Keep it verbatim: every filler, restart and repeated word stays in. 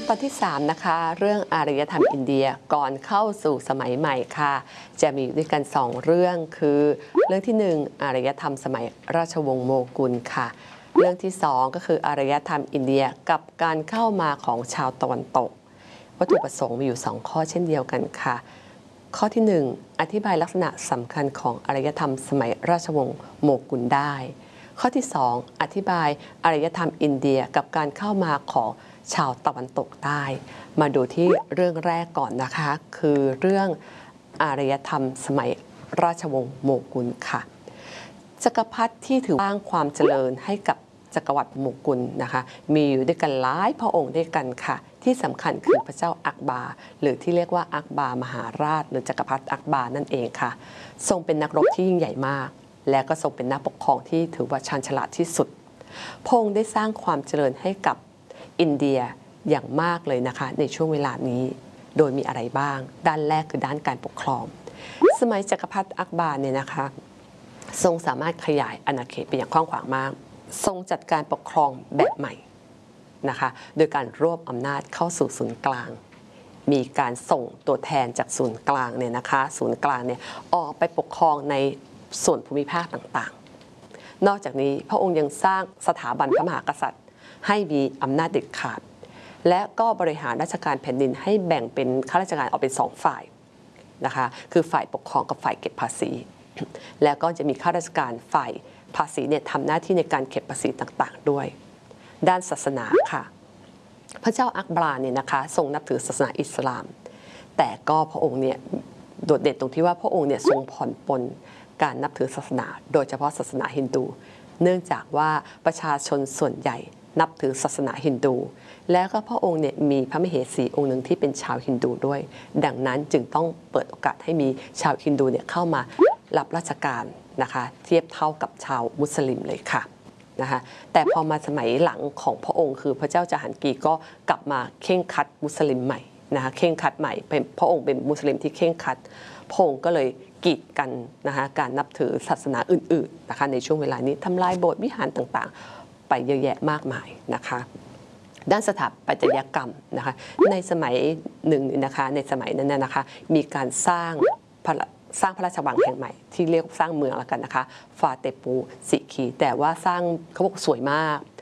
ตอนที่สามนะคะเรื่องอารยธรรมอินเดียก่อนเข้าสู่สมัยใหม่ค่ะจะมีด้วยกันสองเรื่องคือเรื่องที่หนึ่งอารยธรรมสมัยราชวงศ์โมกุลค่ะเรื่องที่สองก็คืออารยธรรมอินเดียกับการเข้ามาของชาวตะวันตกวัตถุประสงค์มีอยู่สองข้อเช่นเดียวกันค่ะข้อที่หนึ่งอธิบายลักษณะสำคัญของอารยธรรมสมัยราชวงศ์โมกุลได้ข้อที่สองอธิบายอารยธรรมอินเดียกับการเข้ามาของชาวตะวันตกใต้มาดูที่เรื่องแรกก่อนนะคะคือเรื่องอารยธรรมสมัยราชวงศ์โมกุลค่ะจักรพรรดิที่ถือสร้างความเจริญให้กับจักรวรรดิโมกุลนะคะมีอยู่ด้วยกันหลายพระองค์ด้วยกันค่ะที่สำคัญคือพระเจ้าอักบาหรือที่เรียกว่าอักบามหาราชหรือจักรพรรดิอักบานั่นเองค่ะทรงเป็นนักรบที่ยิ่งใหญ่มากและก็ทรงเป็นนักปกครองที่ถือว่าชาญฉลาดที่สุดพระองค์ได้สร้างความเจริญให้กับอินเดียอย่างมากเลยนะคะในช่วงเวลานี้โดยมีอะไรบ้างด้านแรกคือด้านการปกครองสมัยจักรพรรดิอักบาเนี่ยนะคะทรงสามารถขยายอาณาเขตไปอย่างกว้างขวางมากทรงจัดการปกครองแบบใหม่นะคะโดยการรวบอำนาจเข้าสู่ศูนย์กลางมีการส่งตัวแทนจากศูนย์กลางเนี่ยนะคะศูนย์กลางเนี่ยออกไปปกครองในส่วนภูมิภาคต่างๆนอกจากนี้พระองค์ยังสร้างสถาบันพระมหากษัตริย์ให้มีอำนาจเด็ดขาดและก็บริหารราชการแผ่นดินให้แบ่งเป็นข้าราชการออกเป็นสองฝ่ายนะคะคือฝ่ายปกครองกับฝ่ายเก็บภาษีแล้วก็จะมีข้าราชการฝ่ายภาษีเนี่ยทำหน้าที่ในการเก็บภาษีต่างๆด้วยด้านศาสนาค่ะพระเจ้าอักบาเนี่ยนะคะทรงนับถือศาสนาอิสลามแต่ก็พระองค์เนี่ยโดดเด่นตรงที่ว่าพระองค์เนี่ยทรงผ่อนปลนการนับถือศาสนาโดยเฉพาะศาสนาฮินดูเนื่องจากว่าประชาชนส่วนใหญ่นับถือศาสนาฮินดูแล้วก็พระองค์เนี่ยมีพระมเหสีองค์หนึ่งที่เป็นชาวฮินดูด้วยดังนั้นจึงต้องเปิดโอกาสให้มีชาวฮินดูเนี่ยเข้ามารับราชการนะคะเทียบเท่ากับชาวมุสลิมเลยค่ะนะคะแต่พอมาสมัยหลังของพระองค์คือพระเจ้าจาฮันกีก็กลับมาเข่งคัดมุสลิมใหม่นะคะเข่งคัดใหม่เป็นพระองค์เป็นมุสลิมที่เข่งคัดพระองค์ก็เลยกีดกันนะคะการนับถือศาสนาอื่นๆนะคะในช่วงเวลานี้ทำลายโบสถ์วิหารต่างๆไปเยอะแยะมากมายนะคะด้านสถาปัตยกรรมนะคะในสมัยหนึ่งนะคะในสมัยนั้นนะคะมีการสร้างพระสร้างพระราชวังแห่งใหม่ที่เรียกสร้างเมืองแล้วกันนะคะฟาเตปูสิคีแต่ว่าสร้างเขาบอกสวยมาก